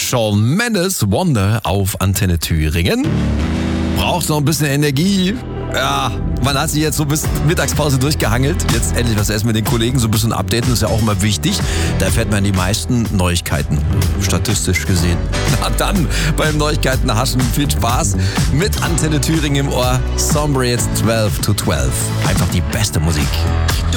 Shawn Mendes, Wonder auf Antenne Thüringen. Braucht noch ein bisschen Energie. Ja, man hat sich jetzt so bis Mittagspause durchgehangelt. Jetzt endlich was essen mit den Kollegen, so ein bisschen updaten, ist ja auch immer wichtig. Da erfährt man die meisten Neuigkeiten, statistisch gesehen. Na dann, beim Neuigkeiten haschen, viel Spaß mit Antenne Thüringen im Ohr. Sombre jetzt 12 to 12. Einfach die beste Musik.